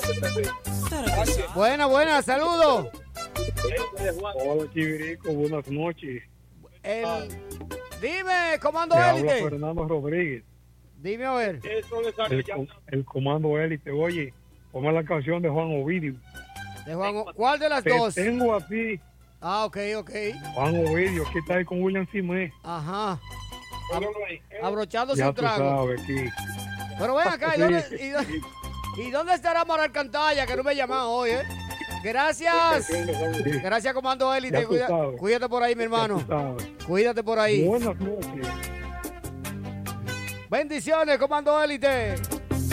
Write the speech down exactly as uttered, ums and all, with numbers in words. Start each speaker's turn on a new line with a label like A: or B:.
A: Buena, buena, saludos.
B: Hola, Chivirico, buenas noches.
A: El... Dime, comando
B: Te habla
A: élite.
B: Fernando Rodríguez.
A: Dime a ver.
B: El, com- el comando élite. Oye, ponme la canción de Juan Ovidio.
A: De Juan O- ¿Cuál de las
B: Te
A: dos?
B: tengo así.
A: Ah, ok, ok.
B: Juan Ovidio, que está ahí con William Simé.
A: Ajá. Ab- abrochándose
B: Ya
A: un
B: tú
A: trago.
B: sabes, aquí.
A: Pero ven acá, ¿y
B: Sí.
A: dónde, y, dónde- y dónde estará Moral Cantalla? Que no me ha llamado hoy, ¿eh? Gracias. Gracias, comando élite.
B: Ya tú
A: Cuida-
B: sabes.
A: cuídate por ahí, mi hermano.
B: Ya tú sabes.
A: Cuídate por ahí.
B: Buenas noches.
A: Bendiciones, comando élite.